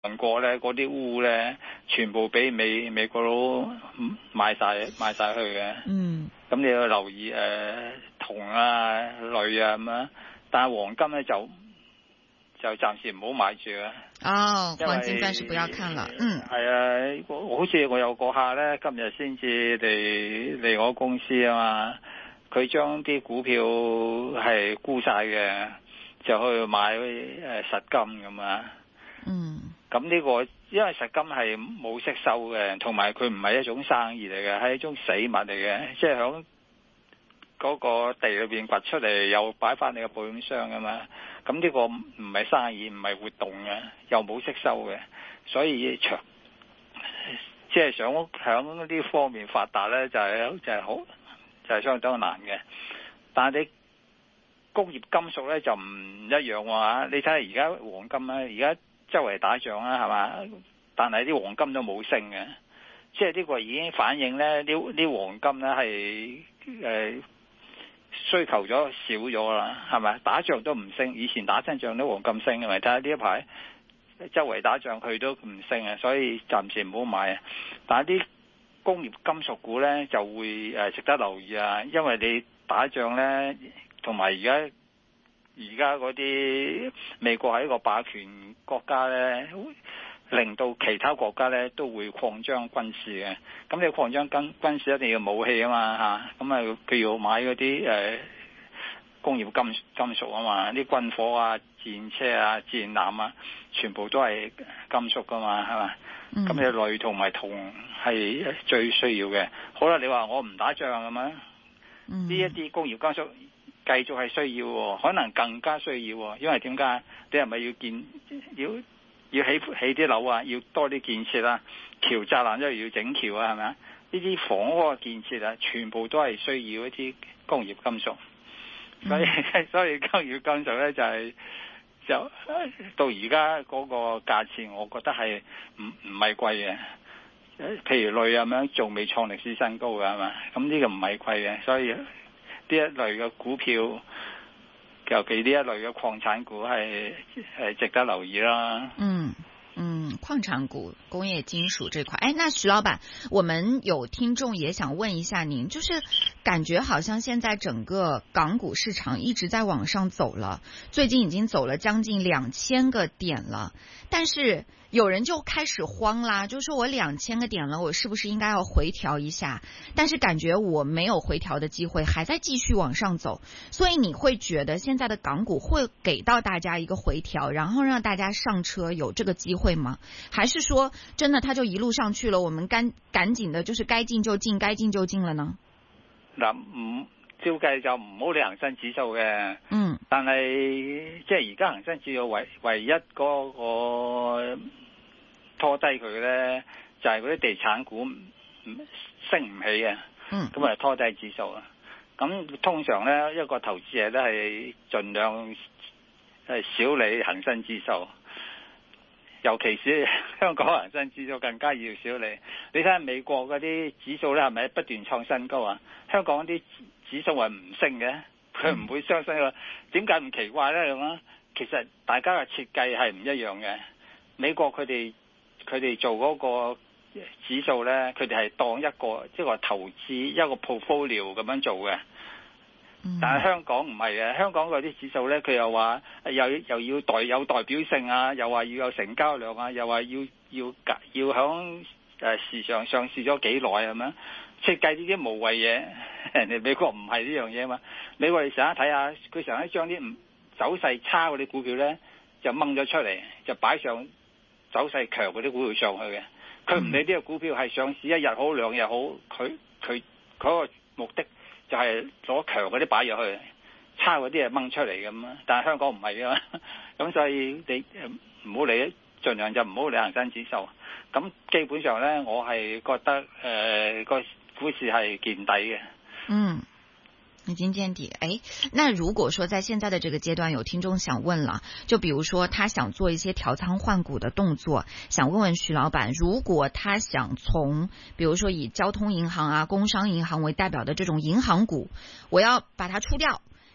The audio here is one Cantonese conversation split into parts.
韓國咧嗰啲鎢咧，全部俾美國佬買晒去嘅。咁你要留意銅啊、鋁啊咁樣，但係黃金咧就暫時唔好買住啊。 黃金暫時不要看了。 係啊，好似我有個客咧，今日先至嚟我公司啊嘛，佢將啲股票係沽晒嘅，就去買實金咁啊。咁呢個因為實金係冇息收嘅，同埋佢唔係一種生意嚟嘅，係一種死物嚟嘅，即係響嗰個地裏邊掘出嚟，又擺翻你個保險箱噶嘛。咁呢個唔係生意，唔係活動嘅，又冇息收嘅，所以即係想響呢方面發達咧，就係相當難嘅。但係你工業金屬咧就唔一樣喎。你睇下而家黃金咧，而家周圍打仗啦，係嘛？但係啲黃金都冇升嘅，即係呢個已經反映咧，啲黃金咧係需求咗少咗啦，係咪？打仗都唔升，以前打真仗都黃金升嘅，咪睇下呢一排周圍打仗佢都唔升啊，所以暫時唔好買啊。但係啲工業金屬股咧就會值得留意啊，因為你打仗咧，同埋而家嗰啲美國係一個霸權國家咧，令到其他國家咧都會擴張軍事嘅。咁你擴張軍事一定要武器啊嘛嚇，咁啊佢要買嗰啲工業金屬啊嘛，啲軍火啊、戰車啊、戰艦啊，全部都係金屬噶嘛，係嘛？咁你鋁同埋銅係最需要嘅。好啦，你話我唔打仗咁樣，呢一啲工業金屬繼續係需要，可能更加需要，因為點解？你係咪要起啲樓啊？要多啲建設啊？橋柵欄都要整橋啊？係咪啊？呢啲房屋嘅建設啊，全部都係需要一啲工業金屬。所以工業金屬咧就到而家嗰個價錢，我覺得係唔係貴嘅。譬如鋁咁樣仲未創歷史新高嘅係嘛？咁呢個唔係貴嘅，所以呢一類嘅股票，尤其呢一類嘅礦產股係值得留意啦。 礦產股、工業金屬這塊，那徐老闆，我們有聽眾也想問一下您，就是感覺好像現在整個港股市場一直在往上走了，最近已經走了將近2000個點了，但是有人就開始慌啦，就說我2000個點了，我是不是應該要回調一下？但是感覺我沒有回調的機會，還在繼續往上走，所以你會覺得現在的港股會給到大家一個回調，然後讓大家上車，有這個機會嗎？還是說真的它就一路上去了，我們趕緊的就是該進就進，該進就進了呢？ 嗱，照計就唔好理恒生指數嘅，但係即係而家恒生指數唯一嗰個拖低佢咧，就係嗰啲地產股升唔起嘅，咁啊拖低指數啊。咁通常咧，一個投資者咧係盡量少理恒生指數。尤其是香港恒生指數更加要少理。你睇下美國嗰啲指數咧，係咪不斷創新高啊？香港啲指數係唔升嘅，佢唔會上升嘅。點解唔奇怪咧？咁啊，其實大家嘅設計係唔一樣嘅。美國佢哋做嗰個指數咧，佢哋係當一個投資一個 portfolio 咁樣做嘅。但係香港唔係嘅，香港嗰啲指數咧，佢又話又要有代表性啊，又話要有成交量啊，又話要響市場上市咗幾耐咁樣設計呢啲無謂嘢。人哋美國唔係呢樣嘢嘛，美國你成日睇下，佢成日將啲走勢差嗰啲股票咧就掹咗出嚟，就擺上走勢強嗰啲股票上去嘅。佢唔理呢個股票係上市一日好兩日好，佢嗰個目的就係攞強嗰啲擺入去，差嗰啲係掹出嚟咁啊！但係香港唔係啊，咁所以你唔好理，盡量就唔好理恒生指數。咁基本上咧，我係覺得個股市係見底嘅。 已經見底。那如果說在現在的這個階段，有聽眾想問了，就比如說他想做一些調倉換股的動作，想問問徐老闆，如果他想從比如說以交通銀行啊、工商銀行為代表的這種銀行股，我要把它出掉，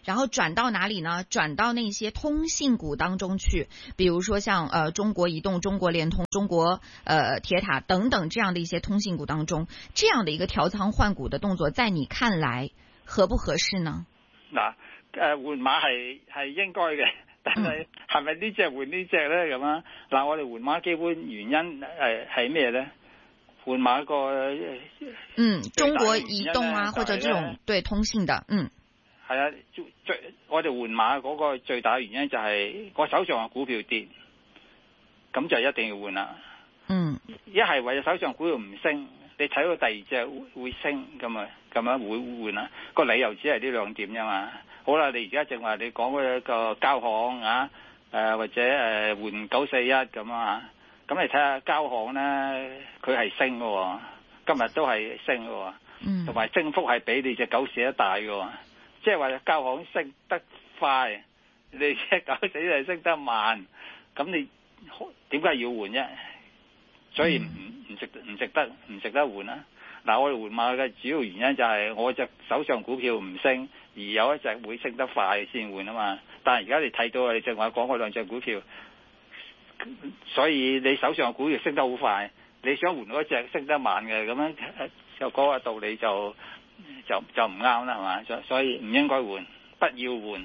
然后转到哪里呢？转到那些通信股当中去，比如说像中国移动、中国联通、中国铁塔等等这样的一些通信股当中，这样的一个调仓换股的动作，在你看来合不合適呢？ 嗱，換馬係應該嘅，但係咪呢隻換呢隻咧咁啊？嗱，我哋換馬基本原因係咩咧？換馬個中國移動啊，或者這種對通信的， 係啊，我哋換馬嗰個最大嘅原因就係我手上嘅股票跌，咁就一定要換啦。一係為咗手上股票唔升，你睇到第二隻會升咁樣會換啦。個理由只係呢兩點啫嘛。好啦，你而家正話你講嗰個交行啊，或者換941咁啊，咁你睇下交行咧，佢係升嘅，今日都係升嘅，同埋升幅係比你隻941大嘅。即係話交行升得快，你隻941升得慢，咁你點解要換啫？所以唔值得換啦。嗱，我哋換馬嘅主要原因就係我隻手上股票唔升，而有一隻會升得快先換啊嘛。但係而家你睇到你正話講嗰兩隻股票，所以你手上嘅股票升得好快，你想換嗰隻升得慢嘅，咁樣就嗰個道理就唔啱啦，係嘛？所以唔應該換，不要換。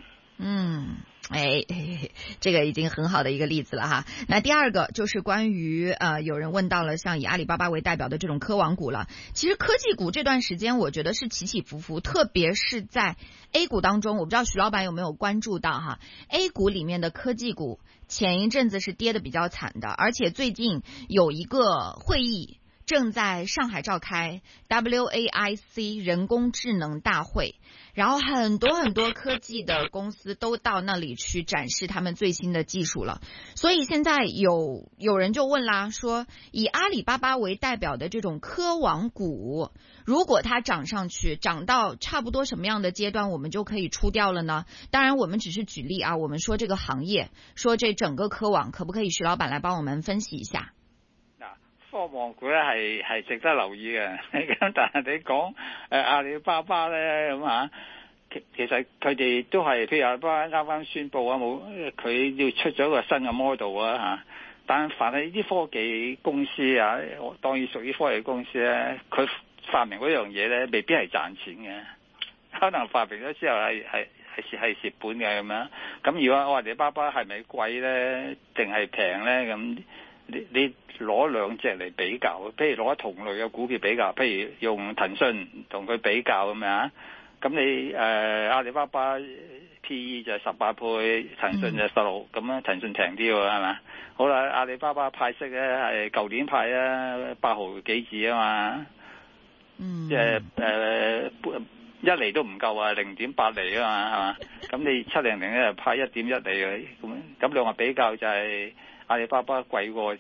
這個已經很好的一個例子了哈。那第二個就是關於有人問到了像以阿里巴巴為代表的這種科網股了。其實科技股這段時間我覺得是起起伏伏，特別是在 A 股當中，我不知道徐老闆有沒有關注到哈 A 股裡面的科技股前一陣子是跌得比較慘的，而且最近有一個會議正在上海召開 WAIC 人工智能大會，然後很多科技的公司都到那裡去展示他們最新的技術了。所以現在有人就問啦，說以阿里巴巴為代表的這種科網股，如果它漲上去，漲到差不多什麼樣的階段，我們就可以出掉了呢？當然我們只是舉例啊，我們說這個行業，說這整個科網，可不可以徐老闆來幫我們分析一下？ 科網股咧係值得留意嘅，咁但係你講阿里巴巴咧咁啊，其實佢哋都係，譬如阿里巴巴啱宣布啊，佢要出咗個新嘅 model 啊嚇，但凡係呢啲科技公司啊，我當然屬於科技公司咧，佢發明嗰樣嘢咧，未必係賺錢嘅，可能發明咗之後係蝕本嘅咁樣。咁如果阿里巴巴係咪貴咧，定係平咧？咁你攞兩隻嚟比較，譬如攞同類嘅股票比較，譬如用騰訊同佢比較咁樣，咁你阿里巴巴 PE 就18倍，騰訊就16，咁樣騰訊平啲喎，係嘛？好啦，阿里巴巴派息咧係舊年派啊8毫幾子啊嘛，即係一厘都唔夠啊，0.8厘啊嘛，係嘛？咁你700咧派1.1厘嘅，咁兩個比較就係阿里巴巴貴過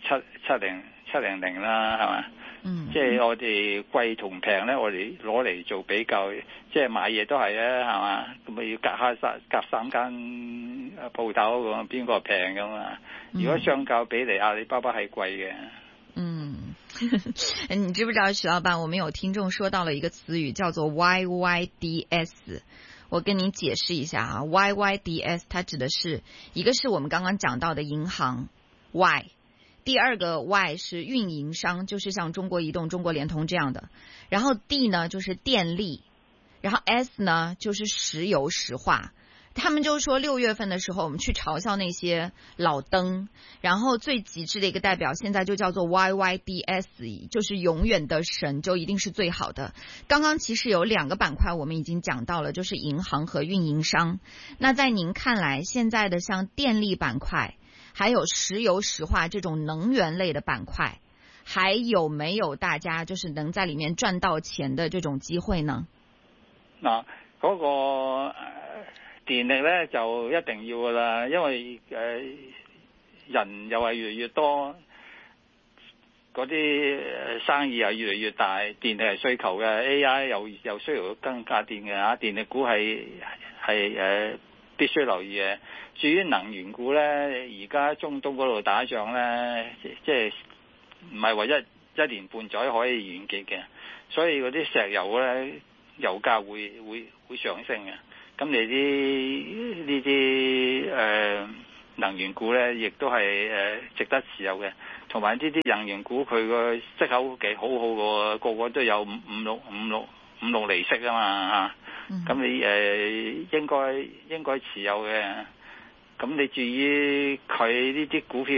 700啦，係嘛？即係我哋貴同平咧，我哋攞嚟做比較，即係買嘢都係啊，係嘛？咁咪要隔三間鋪頭咁，邊個平咁啊？如果相較比嚟，阿里巴巴係貴嘅。 你知不知道徐老闆，我們有聽眾說到了一個詞語叫做 YYDS， 我跟你解釋一下啊 ，YYDS 它指的是一個是我們剛剛講到的銀行 Y， 第二個 Y 是運營商，就是像中國移動、中國聯通這樣的，然後 D 呢就是電力，然後 S 呢就是石油石化。他們就說6月份的時候我們去嘲笑那些老登，然後最極致的一個代表現在就叫做 YYDS， 就是永遠的神，就一定是最好的。剛剛其實有兩個板塊我們已經講到了，就是銀行和運營商。那在您看來，現在的像電力板塊還有石油石化這種能源類的板塊，還有沒有大家就是能在裡面賺到錢的這種機會呢？ 嗱，嗰個電力咧就一定要噶啦，因為人又係越嚟越多，嗰啲生意又越嚟越大，電力係需求嘅 ，AI 又需要更加電嘅嚇，電力股係必須留意嘅。至於能源股咧，而家中東嗰度打仗咧，即係唔係話一年半載可以完結嘅，所以嗰啲石油咧油價會上升嘅。 咁你呢啲能源股咧，亦都係值得持有嘅。同埋呢啲能源股佢個息口幾好嘅，個個都有五六厘息啊嘛嚇。咁你應該持有嘅。咁你至於佢呢啲股票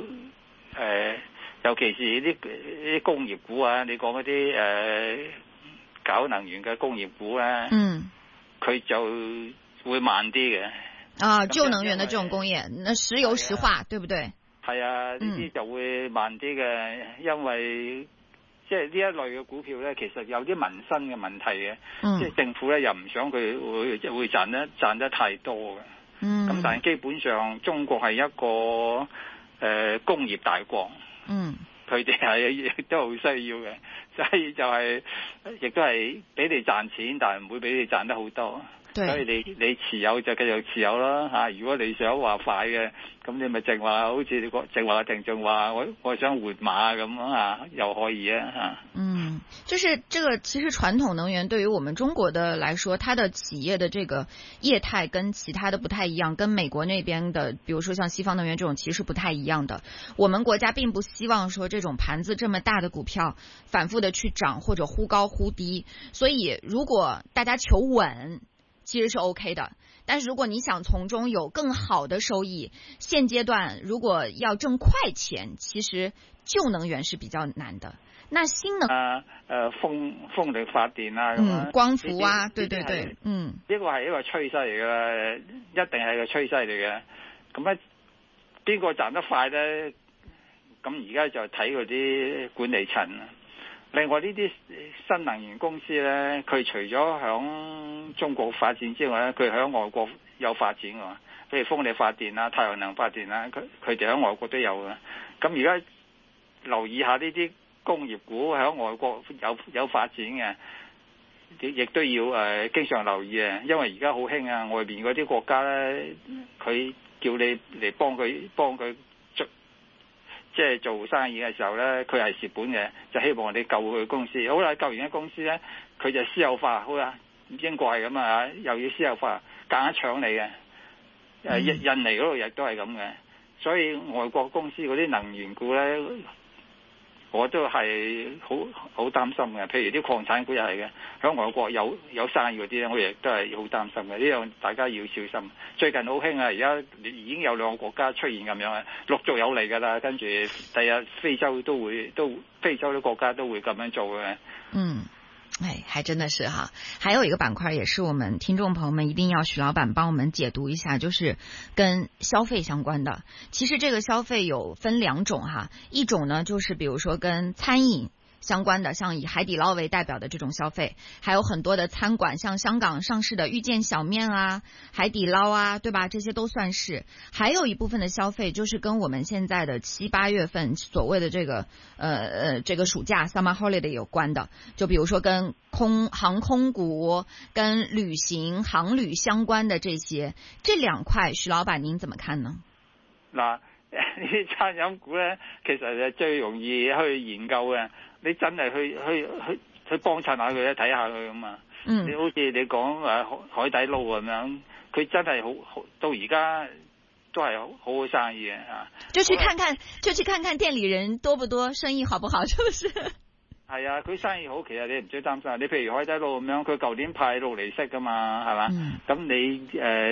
尤其是啲工業股啊，你講嗰啲搞能源嘅工業股咧，佢就會慢啲嘅。 舊能源的這種工業，那石油石化，對不對？ 係啊，呢啲就會慢啲嘅，因為即係呢一類嘅股票咧，其實有啲民生嘅問題嘅，即係政府咧又唔想佢會賺得太多嘅。咁但係基本上中國係一個工業大國，佢哋係亦都好需要嘅，所以就係亦都係俾你賺錢，但係唔會俾你賺得好多。所以你持有就繼續持有啦嚇。如果你想話快嘅，咁你咪淨話好似你淨話定仲話我想換馬咁啊，又可以啊嚇。 就是這個其實傳統能源對於我們中國的來說，它的企業的這個業態跟其他的不太一樣，跟美國那邊的，比如說像西方能源這種其實不太一樣的。我們國家並不希望說這種盤子這麼大的股票反覆的去漲或者忽高忽低，所以如果大家求穩，其實是 OK 的，但是如果你想從中有更好的收益，現階段如果要掙快錢，其實舊能源是比較難的。那新能風力發電啊，咁光伏啊，對，呢個係一個趨勢嚟嘅，一定係個趨勢嚟嘅。咁咧，邊個賺得快咧？咁而家就睇嗰啲管理層。另外呢啲新能源公司咧，佢除咗響中國發展之外咧，佢響外國有發展嘅，譬如風力發電啊、太陽能發電啊，佢哋響外國都有嘅。咁而家留意下呢啲工業股響外國有發展嘅，亦都要經常留意啊，因為而家好興啊，外邊嗰啲國家咧，佢叫你嚟幫佢即係做生意嘅時候咧，佢係蝕本嘅，就希望你救佢公司。好啦，救完間公司咧，佢就私有化。好啦，英國係咁啊，又要私有化，夾硬搶你嘅。印尼嗰度亦都係咁嘅，所以外國公司嗰啲能源股咧，我都係好擔心嘅。譬如啲礦產股又係嘅，喺外國有生意嗰啲咧，我亦都係好擔心嘅。呢樣大家要小心。最近好興啊，而家已經有兩個國家出現咁樣啊，陸續有嚟㗎啦。跟住第日非洲非洲啲國家都會咁樣做嘅。 還真的是哈。還有一個板塊也是我們聽眾朋友們一定要許老闆幫我們解讀一下，就是跟消費相關的。其實這個消費有分兩種哈，一種呢就是比如說跟餐飲相關的，像以海底撈為代表的這種消費，還有很多的餐館，像香港上市的遇見小麵啊、海底撈啊，對吧？這些都算是。還有一部分的消費就是跟我們現在的7、8月份所謂的這個暑假 summer holiday 有關的，就比如說跟航空股、跟航旅相關的這兩塊，許老闆您怎麼看呢？ 嗱，呢啲餐飲股咧，其實係最容易去研究嘅。你真係去幫襯下佢咧，睇下佢咁啊。你好似你講海底撈咁樣，佢真係好到而家都係好生意嘅啊。就去看看店裏人多不多，生意好不好，是不是？ 係啊，佢生意好，其實你唔使擔心。你譬如海底撈咁樣，佢舊年派6厘息噶嘛，係嘛？咁你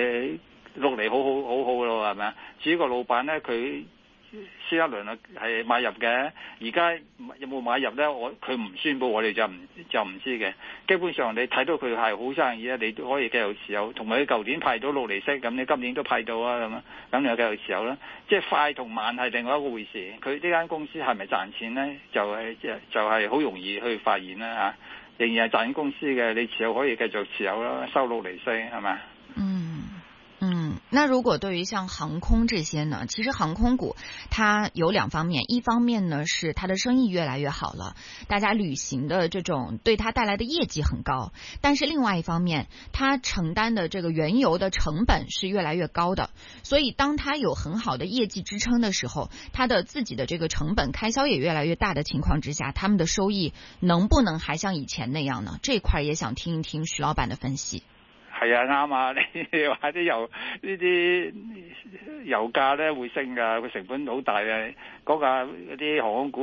6厘好咯，係咪啊？至於個老闆咧，佢先一輪係買入嘅，而家有冇買入咧？佢唔宣布，我哋就唔知嘅。基本上你睇到佢係好生意咧，你都可以繼續持有。同埋佢舊年派到6厘息，咁你今年都派到啊，咁你就繼續持有啦。即係快同慢係另外一個回事。佢呢間公司係咪賺錢咧？就係好容易去發現啦嚇。仍然係賺錢公司嘅，你持有可以繼續持有啦，收6厘息係咪？ 那如果對於像航空這些呢，其實航空股它有兩方面，一方面呢是它的生意越來越好了，大家旅行的這種對它帶來的業績很高，但是另外一方面它承擔的這個原油的成本是越來越高的，所以當它有很好的業績支撐的時候，它的自己的這個成本開銷也越來越大的情況之下，他們的收益能不能還像以前那樣呢？這塊也想聽一聽許老闆的分析。 係啊，啱啊！你話啲油價咧會升㗎，個成本好大啊！嗰啲航空股。